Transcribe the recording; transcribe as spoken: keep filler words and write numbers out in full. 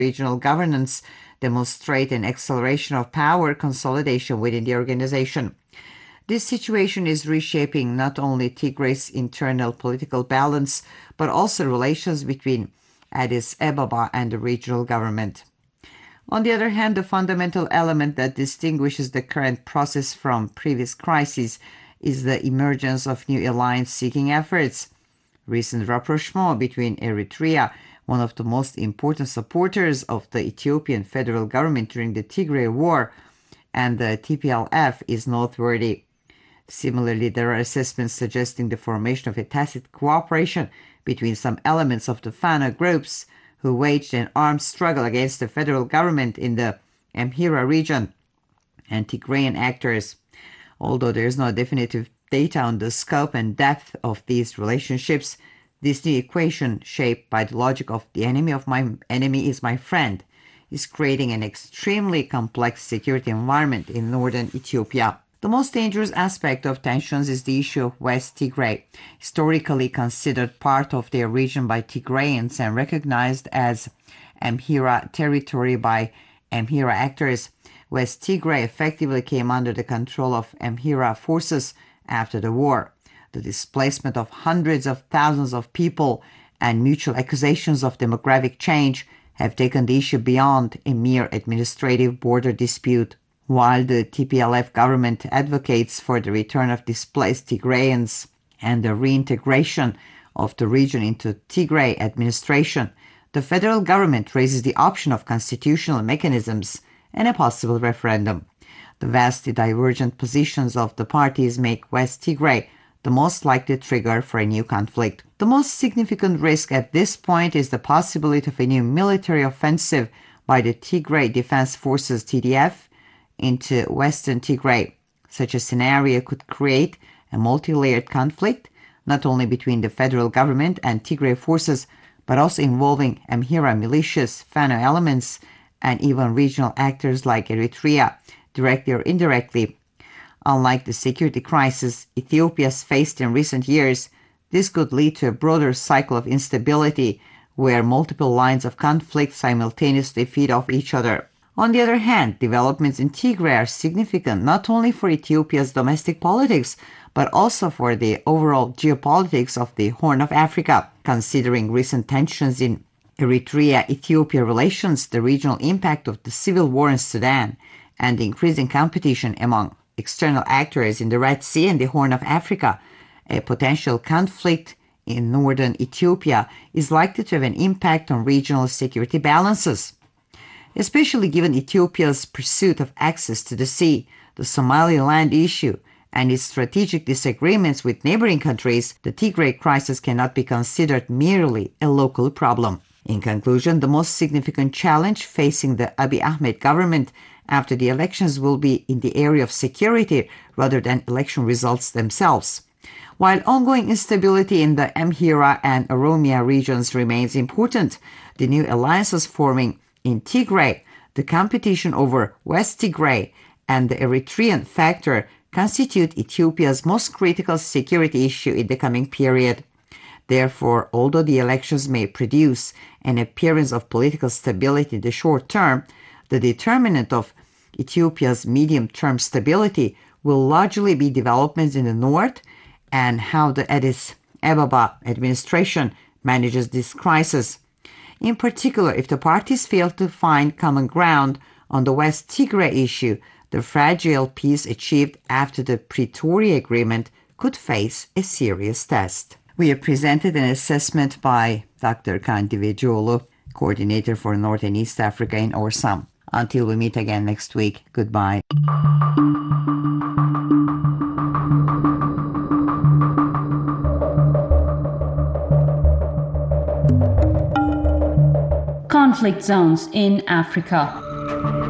regional governance demonstrate an acceleration of power consolidation within the organization. This situation is reshaping not only Tigray's internal political balance, but also relations between Addis Ababa and the regional government. On the other hand, the fundamental element that distinguishes the current process from previous crises is the emergence of new alliance-seeking efforts. Recent rapprochement between Eritrea, one of the most important supporters of the Ethiopian federal government during the Tigray War, and the T P L F is noteworthy. Similarly, there are assessments suggesting the formation of a tacit cooperation between some elements of the Fano groups who waged an armed struggle against the federal government in the Amhara region and Tigrayan actors. Although there is no definitive data on the scope and depth of these relationships, this new equation, shaped by the logic of the enemy of my enemy is my friend, is creating an extremely complex security environment in northern Ethiopia. The most dangerous aspect of tensions is the issue of West Tigray, historically considered part of their region by Tigrayans and recognized as Amhara territory by Amhara actors. West Tigray effectively came under the control of Amhara forces after the war. The displacement of hundreds of thousands of people and mutual accusations of demographic change have taken the issue beyond a mere administrative border dispute. While the T P L F government advocates for the return of displaced Tigrayans and the reintegration of the region into Tigray administration, the federal government raises the option of constitutional mechanisms and a possible referendum. The vastly divergent positions of the parties make West Tigray the most likely trigger for a new conflict. The most significant risk at this point is the possibility of a new military offensive by the Tigray Defense Forces T D F into western Tigray. Such a scenario could create a multi-layered conflict, not only between the federal government and Tigray forces, but also involving Amhara militias, Fano elements, and even regional actors like Eritrea, directly or indirectly. Unlike the security crisis Ethiopia has faced in recent years, this could lead to a broader cycle of instability where multiple lines of conflict simultaneously feed off each other. On the other hand, developments in Tigray are significant not only for Ethiopia's domestic politics, but also for the overall geopolitics of the Horn of Africa. Considering recent tensions in Eritrea-Ethiopia relations, the regional impact of the civil war in Sudan, and the increasing competition among external actors in the Red Sea and the Horn of Africa, a potential conflict in northern Ethiopia is likely to have an impact on regional security balances. Especially given Ethiopia's pursuit of access to the sea, the Somaliland issue, and its strategic disagreements with neighboring countries, the Tigray crisis cannot be considered merely a local problem. In conclusion, the most significant challenge facing the Abiy Ahmed government after the elections will be in the area of security rather than election results themselves. While ongoing instability in the Amhara and Oromia regions remains important, the new alliances forming in Tigray, the competition over West Tigray, and the Eritrean factor constitute Ethiopia's most critical security issue in the coming period. Therefore, although the elections may produce an appearance of political stability in the short term, the determinant of Ethiopia's medium-term stability will largely be developments in the north and how the Addis Ababa administration manages this crisis. In particular, if the parties fail to find common ground on the West Tigray issue, the fragile peace achieved after the Pretoria Agreement could face a serious test. We have presented an assessment by Doctor Kaan Divecioğlu, Coordinator for North and East Africa in Orsam. Until we meet again next week, goodbye. Conflict zones in Africa.